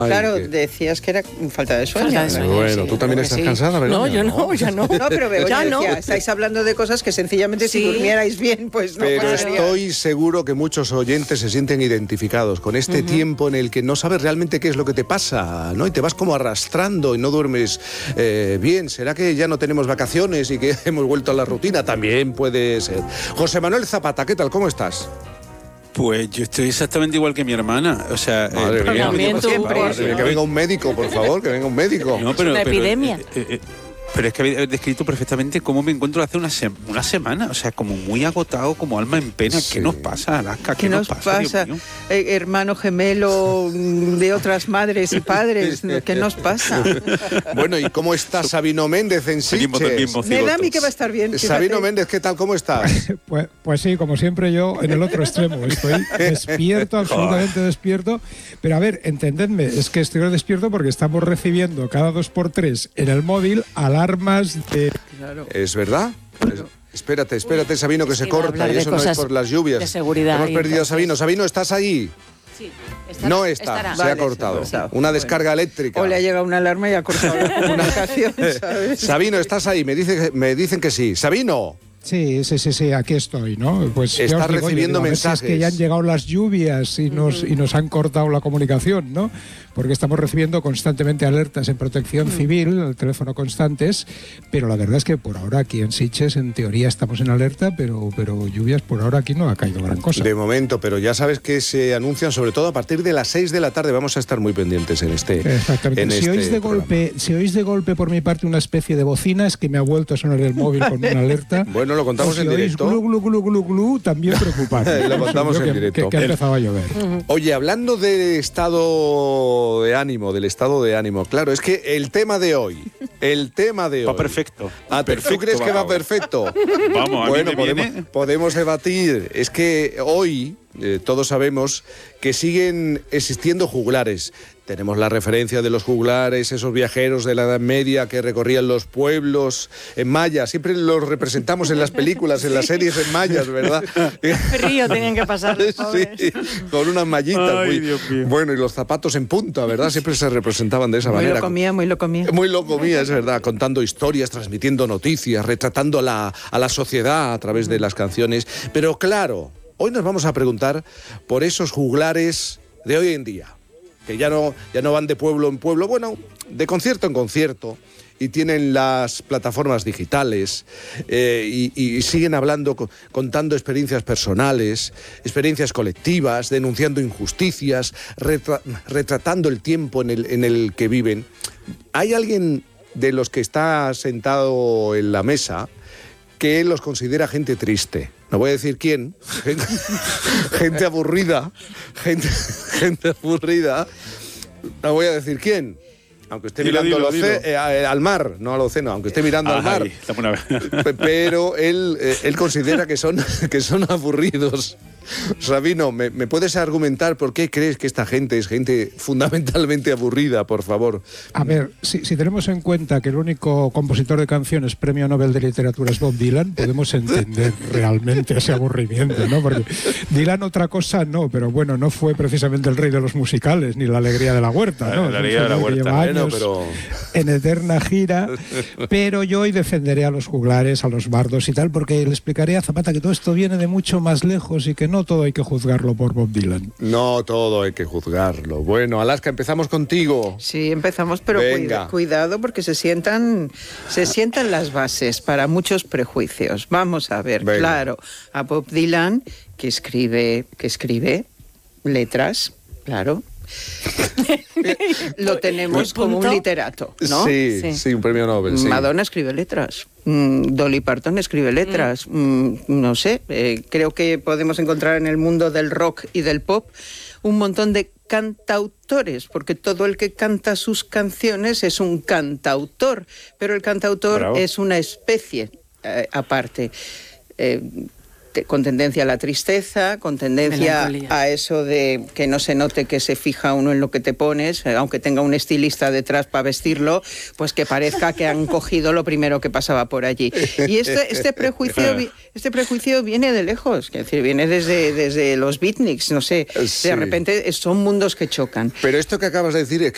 Claro, decías que era falta de sueño. Bueno, tú también estás cansada, ¿verdad? No, yo no, ya no. No, pero Begoña Ya decía, no. estáis hablando de cosas que sencillamente si durmierais bien, pues no Pero pasaría. estoy seguro que muchos oyentes se sienten identificados con este tiempo en el que no sabes realmente qué es lo que te pasa, ¿no? Y te vas como arrastrando y no duermes bien. ¿Será que ya no tenemos vacaciones y que hemos vuelto a la rutina? También puede ser. José Manuel Zapata, ¿qué tal? ¿Cómo estás? Pues yo estoy exactamente igual que mi hermana. O sea, Madre mía, también tú, que venga un médico, por favor, que venga un médico. No, pero, una epidemia. Pero es que habéis descrito perfectamente cómo me encuentro hace una semana. O sea, como muy agotado, como alma en pena. Sí. ¿Qué nos pasa, Alaska? ¿Qué nos pasa? Dios mío? Hermano gemelo de otras madres y padres, ¿qué nos pasa? Bueno, ¿y cómo está Sabino Méndez en Venimos del Sitges? mismo Me da a mí cigotos. que va a estar bien. fíjate. Sabino Méndez, ¿qué tal? ¿Cómo estás? Pues sí, como siempre yo en el otro extremo. Estoy despierto, absolutamente despierto. Pero a ver, entendedme, es que estoy despierto porque estamos recibiendo cada 2x3 en el móvil alarmas de... Claro. ¿Es verdad? Espérate, Sabino, que se iba a corta, hablar y de eso no es cosas por las lluvias. de seguridad Hemos y perdido a entonces- Sabino. Sabino, ¿estás ahí? Sí, No está, estará. se ha Vale, cortado. se ha cortado. Una Bueno. descarga eléctrica. O le ha llegado una alarma y ha cortado la comunicación, ¿sabes? Sabino, ¿estás ahí? Me dicen que sí. Sabino. Sí, aquí estoy, ¿no? Pues ya Está os digo, recibiendo a ver si mensajes. es que ya han llegado las lluvias y nos han cortado la comunicación, ¿no? Porque estamos recibiendo constantemente alertas en Protección Civil, al teléfono constantes, pero la verdad es que por ahora aquí en Sitges, en teoría, estamos en alerta, pero lluvias por ahora aquí no ha caído gran cosa. De momento, pero ya sabes que se anuncian sobre todo a partir de las 6 de la tarde. Vamos a estar muy pendientes en este. Exactamente. En Si este oís de programa. golpe por mi parte una especie de bocina, es que me ha vuelto a sonar el móvil con una alerta. Bueno, lo contamos O si en oís directo. glu, glu, glu, glu, glu, también preocupante. Lo contamos en Que- directo. Que ha empezado a llover. Oye, hablando del estado de ánimo, claro, es que el tema de hoy. Va perfecto. Ah, ¿tú crees que va perfecto? Vamos, a mí Bueno, me viene. podemos debatir. Es que hoy todos sabemos que siguen existiendo juglares. Tenemos la referencia de los juglares, esos viajeros de la Edad Media que recorrían los pueblos en mayas. Siempre los representamos en las películas, en las series en mayas, ¿verdad? Frío tenían que pasar los pobres. Sí, con unas mallitas. Ay, muy, Dios mío. bueno, y los zapatos en punta, ¿verdad? Siempre se representaban de esa Muy manera. lo comía, muy lo comía. Muy loco mía, es verdad, contando historias, transmitiendo noticias, retratando a la sociedad a través de las canciones. Pero claro, hoy nos vamos a preguntar por esos juglares de hoy en día, que ya no van de pueblo en pueblo, bueno, de concierto en concierto, y tienen las plataformas digitales y siguen hablando, contando experiencias personales, experiencias colectivas, denunciando injusticias, retratando el tiempo en el que viven. ¿Hay alguien de los que está sentado en la mesa que los considera gente triste? No voy a decir quién, gente aburrida, gente aburrida. No voy a decir quién, aunque esté Dilo, mirando dilo. al mar, no al océano, aunque esté mirando al mar. Ay, estamos una vez. Pero él considera que son aburridos. Sabino, ¿me puedes argumentar por qué crees que esta gente es gente fundamentalmente aburrida, por favor? A ver, si tenemos en cuenta que el único compositor de canciones premio Nobel de Literatura es Bob Dylan, podemos entender realmente ese aburrimiento, ¿no? Porque Dylan otra cosa no, pero bueno, no fue precisamente el rey de los musicales, ni la alegría de la huerta, ¿no? La alegría de la Es un señor que huerta. lleva Bueno, años pero- en eterna gira, pero yo hoy defenderé a los juglares, a los bardos y tal, porque le explicaré a Zapata que todo esto viene de mucho más lejos y que no todo hay que juzgarlo por Bob Dylan. No todo hay que juzgarlo. Bueno, Alaska, empezamos contigo. Sí, empezamos, pero Venga. cuidado porque se sientan las bases para muchos prejuicios. Vamos a ver, Venga. claro, a Bob Dylan, que escribe letras, claro. Lo tenemos como un punto. literato, ¿no? Sí, un premio Nobel. Sí. Madonna escribe letras, Dolly Parton escribe letras, no sé, creo que podemos encontrar en el mundo del rock y del pop un montón de cantautores, porque todo el que canta sus canciones es un cantautor, pero el cantautor Bravo. es una especie aparte. Con tendencia a la tristeza, con tendencia Melancolía. a eso de que no se note que se fija uno en lo que te pones, aunque tenga un estilista detrás para vestirlo, pues que parezca que han cogido lo primero que pasaba por allí. Y este prejuicio viene de lejos, es decir, viene desde los beatniks, no sé, Sí. de repente son mundos que chocan. Pero esto que acabas de decir es que